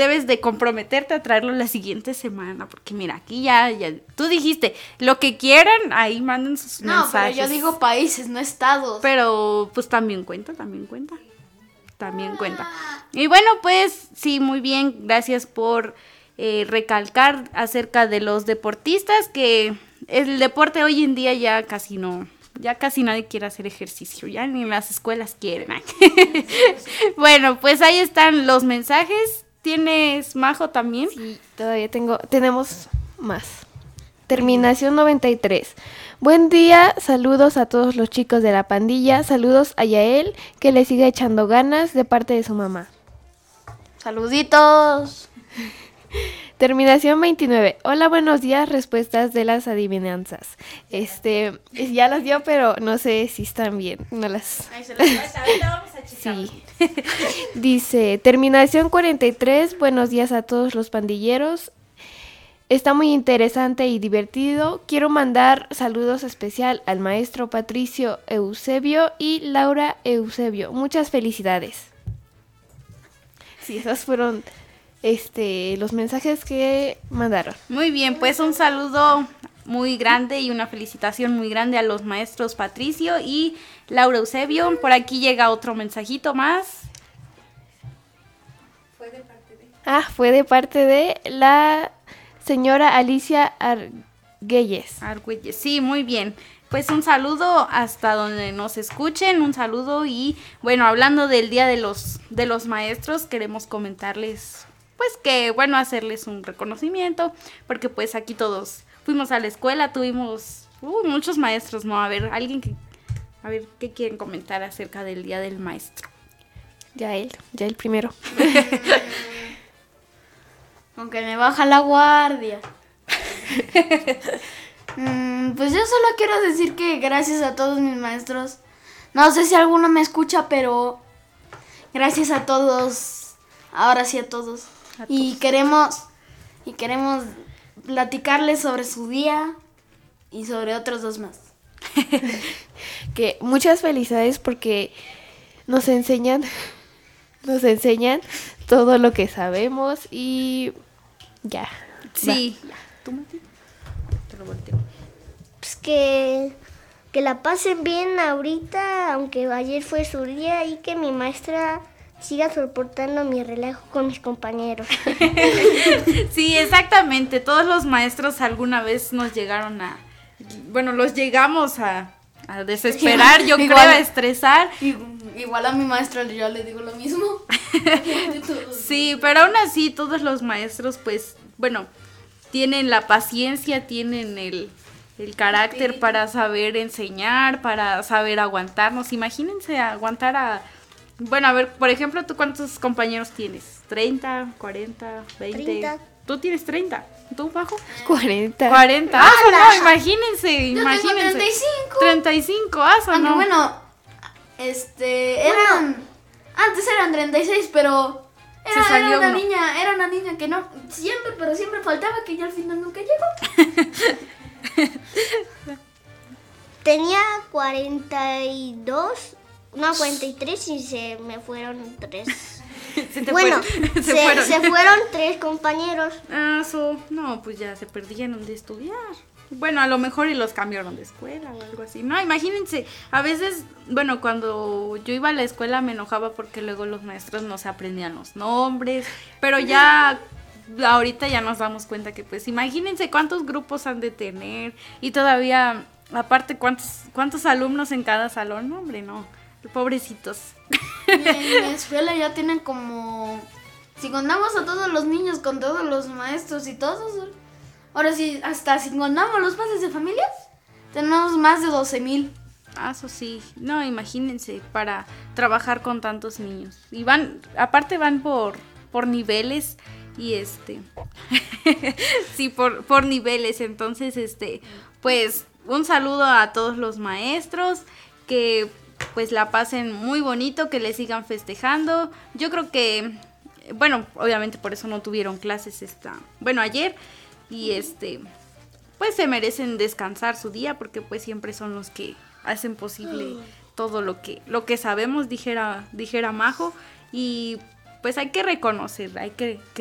debes de comprometerte a traerlo la siguiente semana, porque mira, aquí ya, tú dijiste, lo que quieran, ahí manden sus mensajes. No, pero yo digo países, no estados. Pero pues también cuenta. Y bueno, pues sí, muy bien, gracias por recalcar acerca de los deportistas, que el deporte hoy en día ya casi nadie quiere hacer ejercicio, ya ni en las escuelas quieren. Bueno, pues ahí están los mensajes. ¿Tienes, Majo, también? Sí, todavía tenemos más. Terminación 93. Buen día, saludos a todos los chicos de la pandilla, saludos a Yael, que le siga echando ganas de parte de su mamá. Saluditos. Terminación 29. Hola, buenos días, respuestas de las adivinanzas. Ya las dio, pero no sé si están bien. No las... Ahorita vamos a checar. Sí. Dice, terminación 43. Buenos días a todos los pandilleros. Está muy interesante y divertido. Quiero mandar saludos especial al maestro Patricio Eusebio y Laura Eusebio. Muchas felicidades. Sí, esos fueron los mensajes que mandaron. Muy bien, pues un saludo muy grande y una felicitación muy grande a los maestros Patricio y Laura Eusebio. Por aquí llega otro mensajito más. Fue de parte de la señora Alicia Argüelles. Sí, muy bien. Pues un saludo hasta donde nos escuchen, un saludo. Y bueno, hablando del Día de los Maestros, queremos comentarles pues que bueno, hacerles un reconocimiento, porque pues aquí todos fuimos a la escuela, tuvimos muchos maestros, ¿no? A ver, ¿qué quieren comentar acerca del Día del Maestro? Ya él primero. Aunque me baja la guardia. Pues yo solo quiero decir que gracias a todos mis maestros. No sé si alguno me escucha, pero gracias a todos. Ahora sí a todos. Y queremos platicarles sobre su día y sobre otros dos más. Que muchas felicidades porque nos enseñan todo lo que sabemos y ya. Sí. ¿Tú, Mati? Te lo volteo. Pues que la pasen bien ahorita, aunque ayer fue su día, y que mi maestra siga soportando mi relajo con mis compañeros. Sí, exactamente. Todos los maestros alguna vez nos llegaron los llegamos a desesperar, yo creo, a estresar. Igual a mi maestra yo le digo lo mismo. Sí, pero aún así todos los maestros, pues, bueno, tienen la paciencia, tienen el carácter para saber enseñar, para saber aguantarnos. Imagínense aguantar bueno, a ver, por ejemplo, ¿tú cuántos compañeros tienes? ¿30, 40, 20? 30. ¿Tú tienes 30? ¿Tú, Bajo? 40. 40. No, imagínense. Yo tengo 35. 35, Aunque no. bueno, antes eran 36, pero era una niña que no, siempre faltaba, que ya al final nunca llegó. Tenía 42, no, 43 y se me fueron 3. Se fueron 3 compañeros. No, pues ya se perdieron de estudiar. Bueno, a lo mejor y los cambiaron de escuela o algo así. No, imagínense, a veces, bueno, cuando yo iba a la escuela me enojaba porque luego los maestros no se aprendían los nombres, pero ya ahorita ya nos damos cuenta que pues imagínense cuántos grupos han de tener y todavía, aparte, cuántos alumnos en cada salón. No, hombre, no, pobrecitos. En la escuela ya tienen como, si contamos a todos los niños con todos los maestros y todos, ahora sí, hasta si contamos los padres de familias, tenemos más de 12,000. Eso sí, no, imagínense, para trabajar con tantos niños. Y aparte van por niveles y sí, por niveles. Entonces, pues, un saludo a todos los maestros, que pues la pasen muy bonito, que le sigan festejando. Yo creo que, bueno, obviamente por eso no tuvieron clases ayer. Y pues se merecen descansar su día, porque pues siempre son los que hacen posible todo lo que sabemos, dijera Majo. Y pues hay que reconocer, hay que